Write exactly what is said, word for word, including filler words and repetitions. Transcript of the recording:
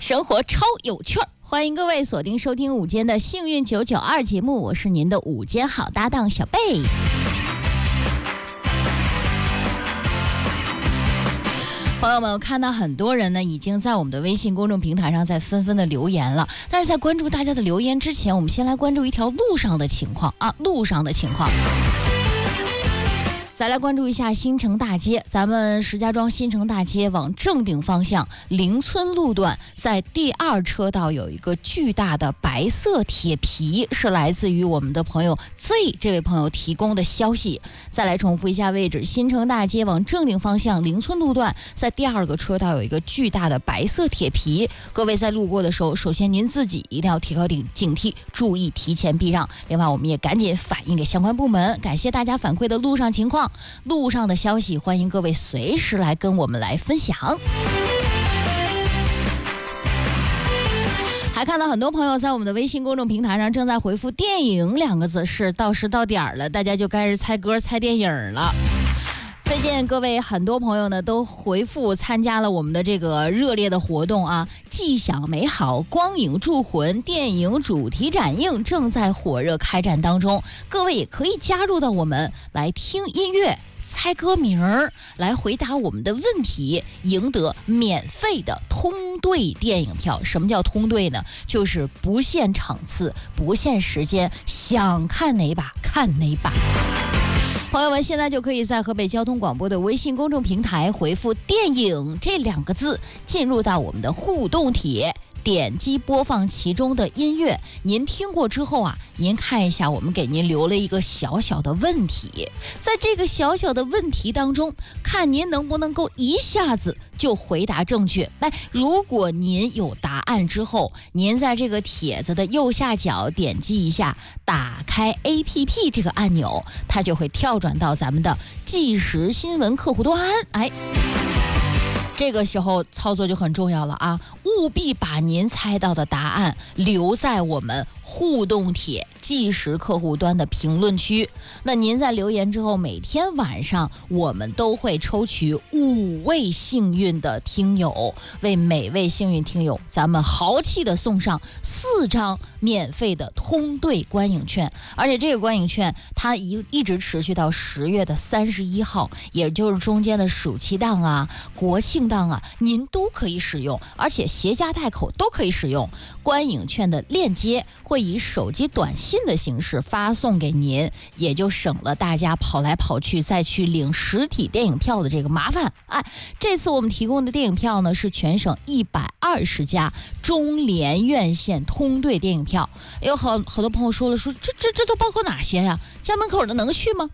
生活超有趣儿。欢迎各位锁定收听午间的幸运九九二节目，我是您的午间好搭档小贝。朋友们，我看到很多人呢已经在我们的微信公众平台上在纷纷的留言了，但是在关注大家的留言之前，我们先来关注一条路上的情况啊，路上的情况。再来关注一下新城大街，咱们石家庄新城大街往正定方向邻村路段，在第二车道有一个巨大的白色铁皮，是来自于我们的朋友 Z 这位朋友提供的消息。再来重复一下位置，新城大街往正定方向邻村路段，在第二个车道有一个巨大的白色铁皮，各位在路过的时候，首先您自己一定要提高警警惕，注意提前避让。另外我们也赶紧反映给相关部门，感谢大家反馈的路上情况。路上的消息，欢迎各位随时来跟我们来分享。还看到很多朋友在我们的微信公众平台上正在回复电影两个字，是到时到点了，大家就开始猜歌猜电影了。最近各位很多朋友呢都回复参加了我们的这个热烈的活动啊，既享美好光影铸魂电影主题展映正在火热开展当中，各位也可以加入到我们来听音乐猜歌名儿，来回答我们的问题，赢得免费的通兑电影票。什么叫通兑呢？就是不限场次不限时间，想看哪把看哪把。朋友们现在就可以在河北交通广播的微信公众平台回复电影这两个字，进入到我们的互动帖，点击播放其中的音乐，您听过之后啊，您看一下我们给您留了一个小小的问题，在这个小小的问题当中，看您能不能够一下子就回答正确。来，如果您有答案之后，您在这个帖子的右下角点击一下打开 A P P 这个按钮，它就会跳转到咱们的即时新闻客户端。哎，这个时候操作就很重要了啊，务必把您猜到的答案留在我们互动帖即时客户端的评论区。那您在留言之后，每天晚上我们都会抽取五位幸运的听友，为每位幸运听友咱们豪气的送上四张免费的通兑观影券，而且这个观影券它一一直持续到十月的三十一号，也就是中间的暑期档啊、国庆档啊，您都可以使用，而且携家带口都可以使用。观影券的链接会以手机短信的形式发送给您，也就省了大家跑来跑去再去领实体电影票的这个麻烦。哎，这次我们提供的电影票呢是全省一百二十家中联院线通兑电影票。有好好多朋友说了，说这这这都包括哪些呀？家门口的能去吗？